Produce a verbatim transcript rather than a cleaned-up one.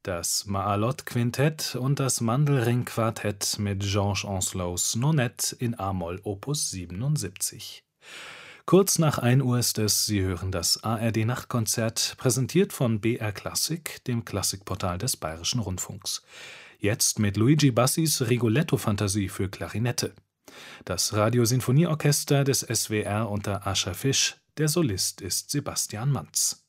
das Maalot-Quintett und das Mandelring-Quartett mit Georges Ancelots Nonet in a-Moll Opus siebenundsiebzig. Kurz nach ein Uhr ist es, Sie hören das A R D-Nachtkonzert, präsentiert von B R Klassik, dem Klassikportal des Bayerischen Rundfunks. Jetzt mit Luigi Bassis Rigoletto-Fantasie für Klarinette. Das Radiosinfonieorchester des S W R unter Ascha Fisch, der Solist ist Sebastian Manz.